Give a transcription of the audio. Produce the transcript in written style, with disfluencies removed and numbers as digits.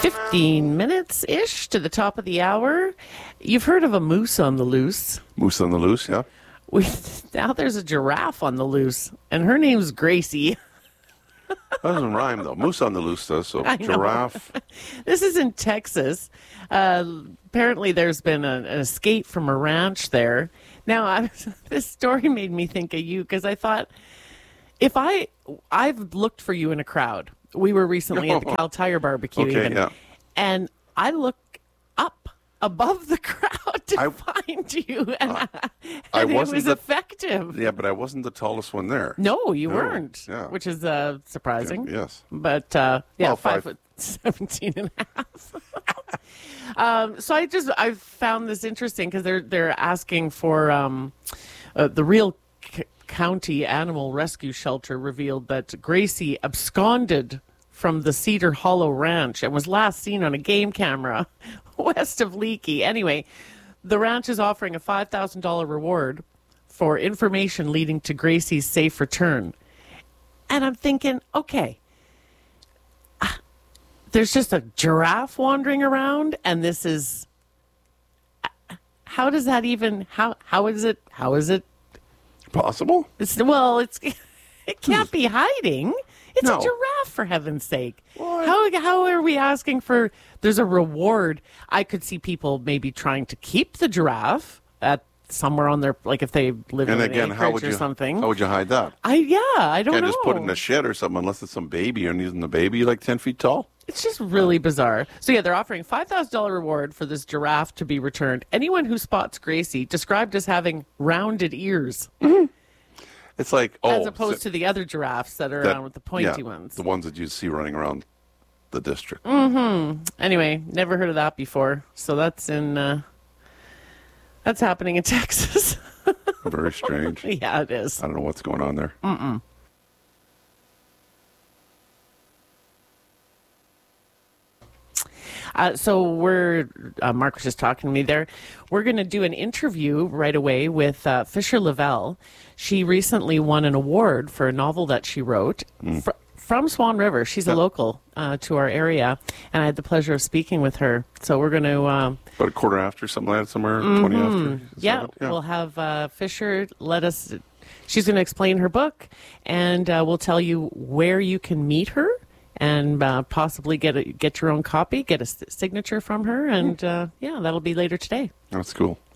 15 minutes-ish to the top of the hour. You've heard of a moose on the loose. Moose on the loose, yeah. Now there's a giraffe on the loose, and her name's Gracie. That doesn't rhyme, though. Moose on the loose does, so I know. giraffe. This is in Texas. Apparently there's been an escape from a ranch there. Now, this story made me think of you because I thought, I've looked for you in a crowd. We were recently at the Cal Tire Barbecue, Okay, even, yeah. and I look up above the crowd to find you, and it was effective. Yeah, but I wasn't the tallest one there. No, you weren't, yeah. which is surprising. Yeah, yes. But, yeah, Well, 5'17" and a half. So I found this interesting because they're asking for the real County Animal Rescue Shelter revealed that Gracie absconded from the Cedar Hollow Ranch and was last seen on a game camera west of Leakey. Anyway, the ranch is offering a $5,000 reward for information leading to Gracie's safe return. And I'm thinking, okay, there's just a giraffe wandering around, and this is... How does that even... How is it possible? It can't be hiding. It's a giraffe, for heaven's sake. How are we asking for... There's a reward. I could see people maybe trying to keep the giraffe at somewhere on their... Like if they live in an acreage or something. How would you hide that? I don't know. Can't just put it in a shed or something unless it's some baby, and isn't the baby like 10 feet tall? It's just really bizarre. So, yeah, they're offering a $5,000 reward for this giraffe to be returned. Anyone who spots Gracie, described as having rounded ears. Mm-hmm. It's like, as opposed to the other giraffes that are around with the pointy ones. The ones that you see running around the district. Mm-hmm. Anyway, never heard of that before. So that's that's happening in Texas. Very strange. Yeah, it is. I don't know what's going on there. Mm-mm. So Mark was just talking to me there. We're going to do an interview right away with Fisher Lavelle. She recently won an award for a novel that she wrote from Swan River. She's a local to our area, and I had the pleasure of speaking with her. So we're going to... About a quarter after, something like that, somewhere, 20 after? Yeah, we'll have Fisher she's going to explain her book, and we'll tell you where you can meet her. And possibly get your own copy, get a signature from her, and that'll be later today. That's cool.